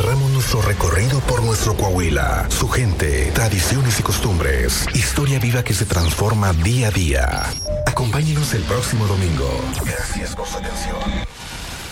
continuaremos nuestro recorrido por nuestro Coahuila, su gente, tradiciones y costumbres. Historia viva que se transforma día a día. Acompáñenos el próximo domingo. Gracias por su atención.